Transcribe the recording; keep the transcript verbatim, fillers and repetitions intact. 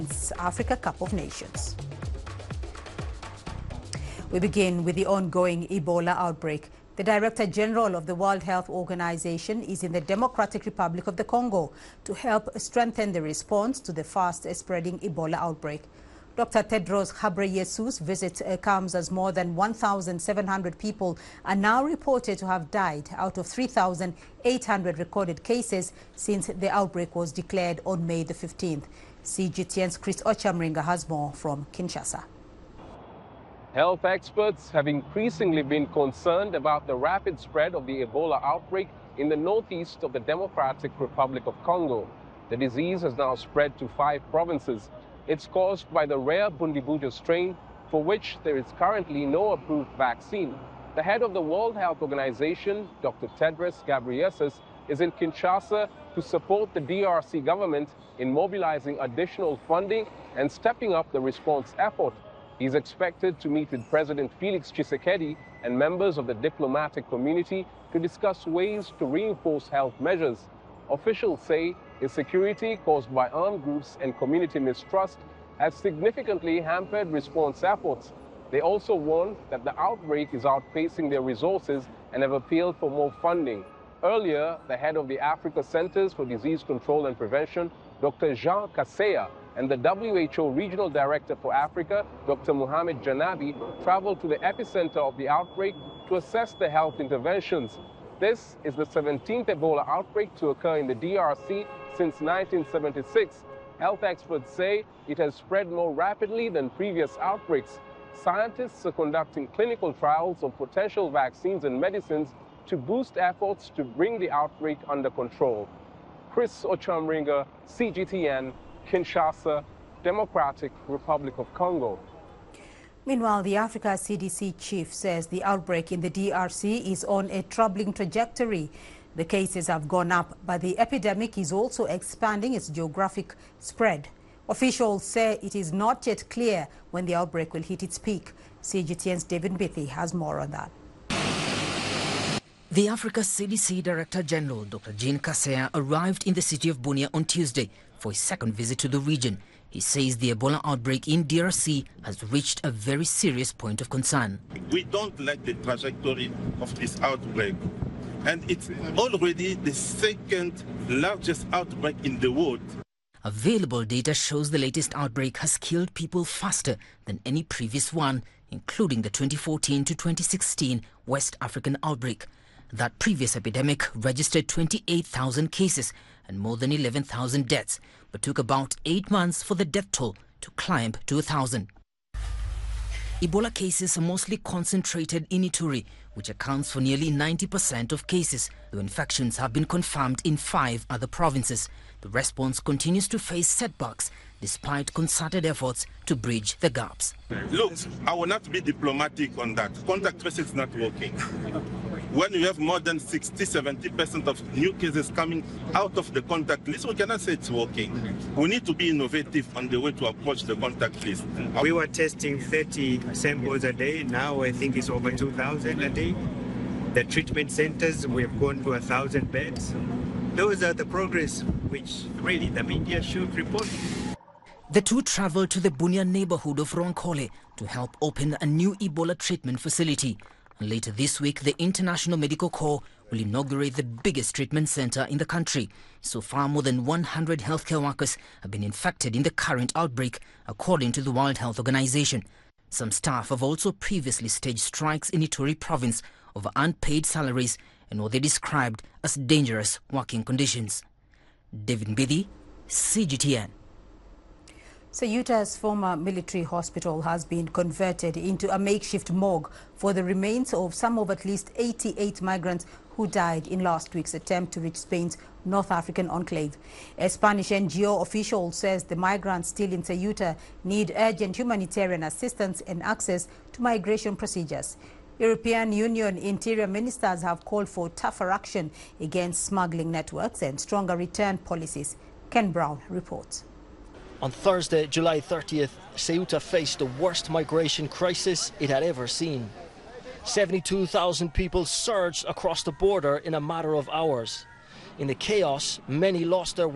Africa Cup of Nations. We begin with the ongoing Ebola outbreak. The Director General of the World Health Organization is in the Democratic Republic of the Congo to help strengthen the response to the fast-spreading Ebola outbreak. Doctor Tedros Ghebreyesus' visit comes as more than one thousand seven hundred people are now reported to have died out of three thousand eight hundred recorded cases since the outbreak was declared on May the fifteenth. C G T N's Chris Ochamringa has more from Kinshasa. Health experts have increasingly been concerned about the rapid spread of the Ebola outbreak in the northeast of the Democratic Republic of Congo. The disease has now spread to five provinces. It's caused by the rare Bundibugyo strain, for which there is currently no approved vaccine. The head of the World Health Organization, Doctor Tedros Ghebreyesus, is in Kinshasa to support the D R C government in mobilizing additional funding and stepping up the response effort. He's expected to meet with President Felix Tshisekedi and members of the diplomatic community to discuss ways to reinforce health measures. Officials say insecurity caused by armed groups and community mistrust has significantly hampered response efforts. They also warn that the outbreak is outpacing their resources and have appealed for more funding. Earlier, the head of the Africa Centers for Disease Control and Prevention, Doctor Jean Kaseya, and the W H O Regional Director for Africa, Doctor Mohamed Janabi, traveled to the epicenter of the outbreak to assess the health interventions. This is the seventeenth Ebola outbreak to occur in the D R C since nineteen seventy-six. Health experts say it has spread more rapidly than previous outbreaks. Scientists are conducting clinical trials of potential vaccines and medicines to boost efforts to bring the outbreak under control. Chris Ochamringa, C G T N, Kinshasa, Democratic Republic of Congo. Meanwhile, the Africa C D C chief says the outbreak in the D R C is on a troubling trajectory. The cases have gone up, but the epidemic is also expanding its geographic spread. Officials say it is not yet clear when the outbreak will hit its peak. C G T N's David Mbithi has more on that. The Africa C D C Director General, Doctor Jean Kaseya, arrived in the city of Bunia on Tuesday for his second visit to the region. He says the Ebola outbreak in D R C has reached a very serious point of concern. We don't like the trajectory of this outbreak. And it's already the second largest outbreak in the world. Available data shows the latest outbreak has killed people faster than any previous one, including the twenty fourteen to twenty sixteen West African outbreak. That previous epidemic registered twenty-eight thousand cases and more than eleven thousand deaths, but took about eight months for the death toll to climb to one thousand. Ebola cases are mostly concentrated in Ituri, which accounts for nearly ninety percent of cases, though infections have been confirmed in five other provinces. The response continues to face setbacks despite concerted efforts to bridge the gaps. Look, I will not be diplomatic on that. Contact tracing is not working. When you have more than sixty, seventy percent of new cases coming out of the contact list, we cannot say it's working. We need to be innovative on the way to approach the contact list. We were testing thirty samples a day. Now I think it's over two thousand a day. The treatment centers, we've gone to one thousand beds. Those are the progress which really the media should report. The two traveled to the Bunia neighborhood of Ronkole to help open a new Ebola treatment facility. And later this week, the International Medical Corps will inaugurate the biggest treatment center in the country. So far, more than one hundred healthcare workers have been infected in the current outbreak, according to the World Health Organization. Some staff have also previously staged strikes in Ituri province over unpaid salaries and what they described as dangerous working conditions. David Mbithi, C G T N. Ceuta's former military hospital has been converted into a makeshift morgue for the remains of some of at least eighty-eight migrants who died in last week's attempt to reach Spain's North African enclave. A Spanish N G O official says the migrants still in Ceuta need urgent humanitarian assistance and access to migration procedures. European Union interior ministers have called for tougher action against smuggling networks and stronger return policies. Ken Brown reports. On Thursday, July thirtieth, Ceuta faced the worst migration crisis it had ever seen. seventy-two thousand people surged across the border in a matter of hours. In the chaos, many lost their